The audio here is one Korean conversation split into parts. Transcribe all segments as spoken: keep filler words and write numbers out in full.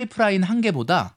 파이프라인 한 개보다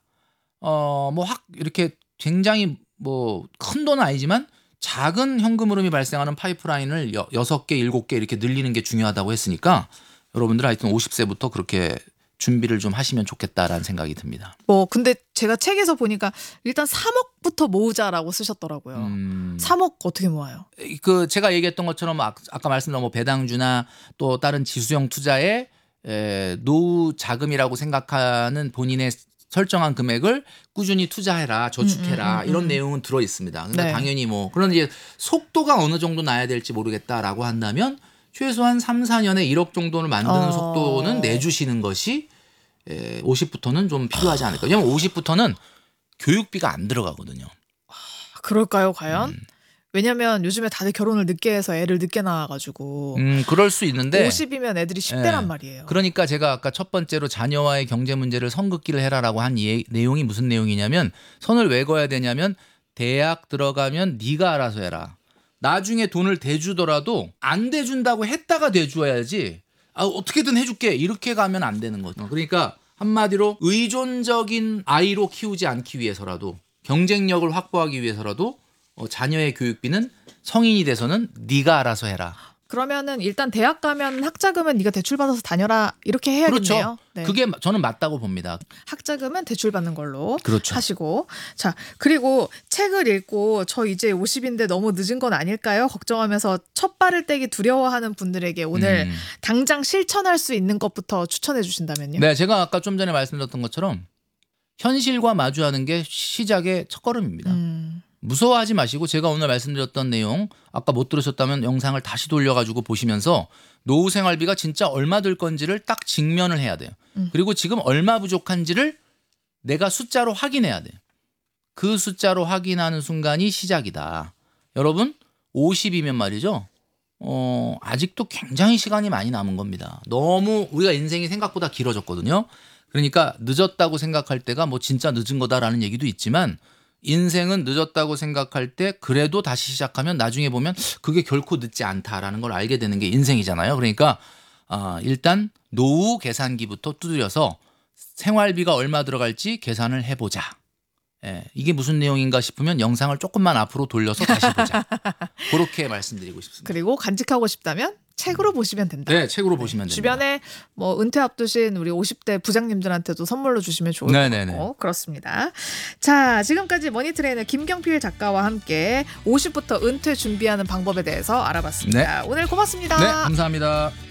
어 뭐 확 이렇게 굉장히 뭐 큰 돈은 아니지만 작은 현금 흐름이 발생하는 파이프라인을 여, 여섯 개, 일곱 개 이렇게 늘리는 게 중요하다고 했으니까 여러분들 하여튼 오십 세부터 그렇게 준비를 좀 하시면 좋겠다라는 생각이 듭니다. 뭐 근데 제가 책에서 보니까 일단 삼억부터 모으자라고 쓰셨더라고요. 음. 삼억 어떻게 모아요? 그 제가 얘기했던 것처럼 아까 말씀드린 뭐 배당주나 또 다른 지수형 투자에 에, 노후 자금이라고 생각하는 본인의 설정한 금액을 꾸준히 투자해라, 저축해라 음, 음, 음, 이런 음. 내용은 들어 있습니다. 그러니까 네. 당연히 뭐 그런 이제 속도가 어느 정도 나야 될지 모르겠다라고 한다면 최소한 삼, 사 년에 일억 정도를 만드는 어. 속도는 내주시는 것이 오십부터는 좀 필요하지 않을까. 왜냐하면 오십부터는 교육비가 안 들어가거든요. 그럴까요 과연? 음. 왜냐면 요즘에 다들 결혼을 늦게 해서 애를 늦게 낳아가지고 음 그럴 수 있는데 오십이면 애들이 십 대란 네. 말이에요. 그러니까 제가 아까 첫 번째로 자녀와의 경제 문제를 선긋기를 해라라고 한 이 내용이 무슨 내용이냐면 선을 왜 그어야 되냐면 대학 들어가면 네가 알아서 해라. 나중에 돈을 대주더라도 안 대준다고 했다가 대줘야지 아, 어떻게든 해줄게 이렇게 가면 안 되는 거죠. 그러니까 한마디로 의존적인 아이로 키우지 않기 위해서라도 경쟁력을 확보하기 위해서라도 어, 자녀의 교육비는 성인이 돼서는 네가 알아서 해라. 그러면은 일단 대학 가면 학자금은 네가 대출받아서 다녀라 이렇게 해야겠네요. 그렇죠. 네. 그게 저는 맞다고 봅니다. 학자금은 대출받는 걸로 그렇죠. 하시고 자 그리고 책을 읽고 저 이제 오십인데 너무 늦은 건 아닐까요? 걱정하면서 첫 발을 떼기 두려워하는 분들에게 오늘 음. 당장 실천할 수 있는 것부터 추천해 주신다면요. 네, 제가 아까 좀 전에 말씀드렸던 것처럼 현실과 마주하는 게 시작의 첫걸음입니다. 음. 무서워하지 마시고 제가 오늘 말씀드렸던 내용 아까 못 들으셨다면 영상을 다시 돌려가지고 보시면서 노후 생활비가 진짜 얼마 들 건지를 딱 직면을 해야 돼요. 음. 그리고 지금 얼마 부족한지를 내가 숫자로 확인해야 돼요. 그 숫자로 확인하는 순간이 시작이다. 여러분 오십이면 말이죠. 어, 아직도 굉장히 시간이 많이 남은 겁니다. 너무 우리가 인생이 생각보다 길어졌거든요. 그러니까 늦었다고 생각할 때가 뭐 진짜 늦은 거다라는 얘기도 있지만 인생은 늦었다고 생각할 때 그래도 다시 시작하면 나중에 보면 그게 결코 늦지 않다라는 걸 알게 되는 게 인생이잖아요. 그러니까 어, 일단 노후 계산기부터 두드려서 생활비가 얼마 들어갈지 계산을 해보자. 예, 이게 무슨 내용인가 싶으면 영상을 조금만 앞으로 돌려서 다시 보자. 그렇게 말씀드리고 싶습니다. 그리고 간직하고 싶다면 책으로 보시면 된다. 네, 책으로 보시면 됩니다. 주변에 뭐 은퇴 앞두신 우리 오십 대 부장님들한테도 선물로 주시면 좋을 것 같고 그렇습니다. 자, 지금까지 머니트레이너 김경필 작가와 함께 오십부터 은퇴 준비하는 방법에 대해서 알아봤습니다. 네. 오늘 고맙습니다. 네, 감사합니다.